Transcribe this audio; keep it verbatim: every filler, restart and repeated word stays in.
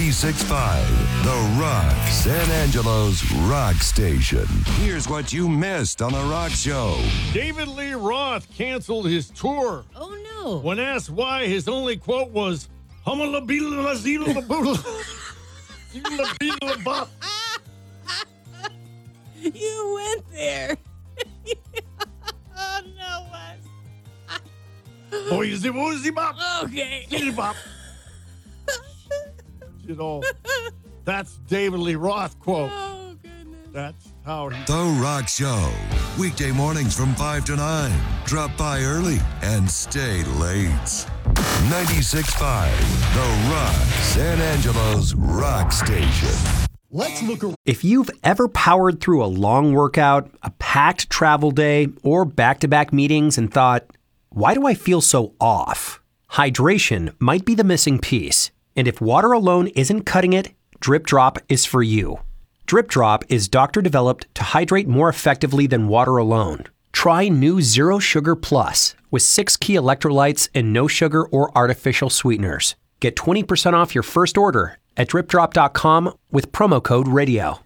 ninety-six point five, The Rock, San Angelo's rock station. Here's what you missed on The Rock Show. David Lee Roth canceled his tour. Oh, no. When asked why, his only quote was, You went there. Oh, no, Wes. Boise, boise, bop. Okay. Giddy bop. You know, that's David Lee Roth quote. Oh, goodness. That's how he... The Rock Show. Weekday mornings from five to nine. Drop by early and stay late. ninety-six point five, The Rock, San Angelo's rock station. Let's look around. If you've ever powered through a long workout, a packed travel day, or back-to-back meetings and thought, why do I feel so off? Hydration might be the missing piece. And if water alone isn't cutting it, Drip Drop is for you. Drip Drop is doctor-developed to hydrate more effectively than water alone. Try new Zero Sugar Plus with six key electrolytes and no sugar or artificial sweeteners. Get twenty percent off your first order at drip drop dot com with promo code radio.